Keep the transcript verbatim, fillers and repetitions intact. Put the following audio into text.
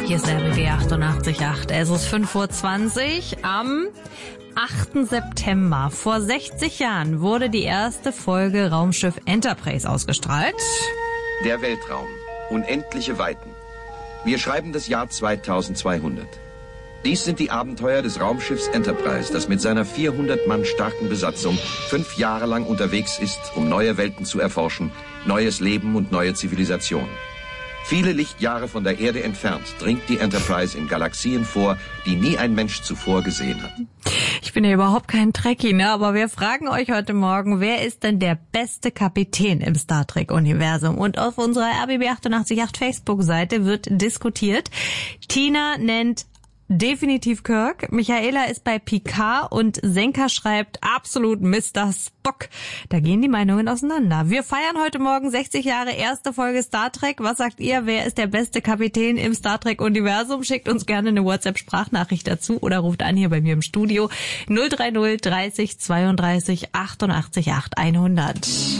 Hier ist R B B achtundachtzig Komma acht. Es ist fünf Uhr zwanzig am achten September. Vor sechzig Jahren wurde die erste Folge Raumschiff Enterprise ausgestrahlt. Der Weltraum. Unendliche Weiten. Wir schreiben das Jahr zweitausendzweihundert. Dies sind die Abenteuer des Raumschiffs Enterprise, das mit seiner vierhundert Mann starken Besatzung fünf Jahre lang unterwegs ist, um neue Welten zu erforschen, neues Leben und neue Zivilisation. Viele Lichtjahre von der Erde entfernt dringt die Enterprise in Galaxien vor, die nie ein Mensch zuvor gesehen hat. Ich bin ja überhaupt kein Trekkie, ne? Aber wir fragen euch heute Morgen, wer ist denn der beste Kapitän im Star Trek-Universum? Und auf unserer R B B achtundachtzig Komma acht Facebook-Seite wird diskutiert. Tina nennt definitiv Kirk, Michaela ist bei Picard und Senka schreibt absolut Mister Spock. Da gehen die Meinungen auseinander. Wir feiern heute Morgen sechzig Jahre erste Folge Star Trek. Was sagt ihr? Wer ist der beste Kapitän im Star Trek-Universum? Schickt uns gerne eine WhatsApp-Sprachnachricht dazu oder ruft an hier bei mir im Studio null drei null dreißig zweiunddreißig achtundachtzig acht hundert.